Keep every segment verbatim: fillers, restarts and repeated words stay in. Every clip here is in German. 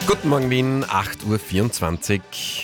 Guten Morgen Wien, acht Uhr vierundzwanzig.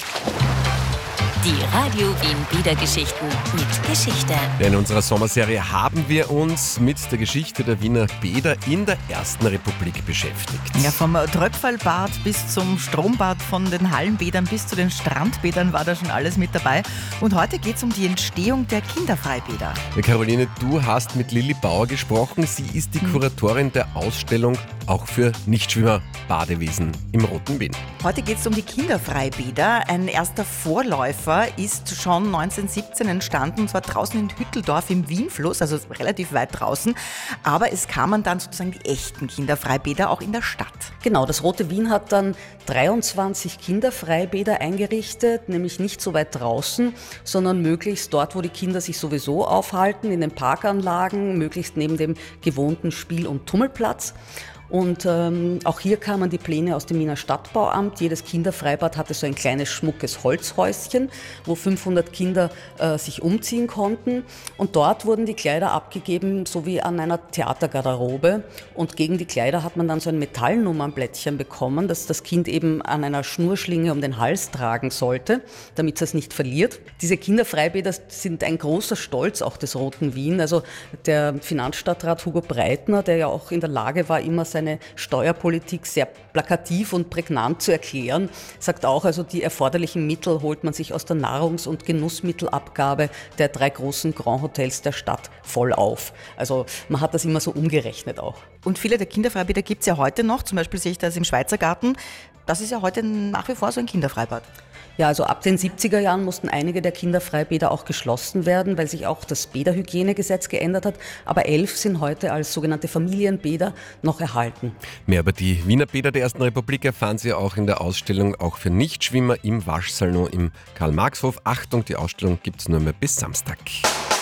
Die Radio Wien Bädergeschichten mit Geschichte. In unserer Sommerserie haben wir uns mit der Geschichte der Wiener Bäder in der Ersten Republik beschäftigt. Ja, vom Tröpfelbad bis zum Strombad, von den Hallenbädern bis zu den Strandbädern war da schon alles mit dabei. Und heute geht es um die Entstehung der Kinderfreibäder. Ja, Caroline, du hast mit Lilli Bauer gesprochen. Sie ist die Kuratorin der Ausstellung auch für Nichtschwimmer Badewesen im Roten Wien. Heute geht es um die Kinderfreibäder. Ein erster Vorläufer ist schon neunzehnhundertsiebzehn entstanden, und zwar draußen in Hütteldorf im Wienfluss, also relativ weit draußen. Aber es kamen dann sozusagen die echten Kinderfreibäder auch in der Stadt. Genau, das Rote Wien hat dann dreiundzwanzig Kinderfreibäder eingerichtet, nämlich nicht so weit draußen, sondern möglichst dort, wo die Kinder sich sowieso aufhalten, in den Parkanlagen, möglichst neben dem gewohnten Spiel- und Tummelplatz. Und ähm, auch hier kamen die Pläne aus dem Wiener Stadtbauamt. Jedes Kinderfreibad hatte so ein kleines, schmuckes Holzhäuschen, wo fünfhundert Kinder äh, sich umziehen konnten. Und dort wurden die Kleider abgegeben, so wie an einer Theatergarderobe. Und gegen die Kleider hat man dann so ein Metallnummernblättchen bekommen, das das Kind eben an einer Schnurschlinge um den Hals tragen sollte, damit es es nicht verliert. Diese Kinderfreibäder sind ein großer Stolz auch des Roten Wien. Also der Finanzstadtrat Hugo Breitner, der ja auch in der Lage war, immer seine Steuerpolitik sehr plakativ und prägnant zu erklären, sagt auch, also die erforderlichen Mittel holt man sich aus der Nahrungs- und Genussmittelabgabe der drei großen Grand Hotels der Stadt voll auf. Also man hat das immer so umgerechnet auch. Und viele der Kinderfreibäder gibt es ja heute noch, zum Beispiel sehe ich das im Schweizer Garten. Das ist ja heute nach wie vor so ein Kinderfreibad. Ja, also ab den siebziger Jahren mussten einige der Kinderfreibäder auch geschlossen werden, weil sich auch das Bäderhygienegesetz geändert hat. Aber elf sind heute als sogenannte Familienbäder noch erhalten. Mehr über die Wiener Bäder der Ersten Republik erfahren Sie auch in der Ausstellung auch für Nichtschwimmer im Waschsalon im Karl-Marx-Hof. Achtung, die Ausstellung gibt es nur mehr bis Samstag.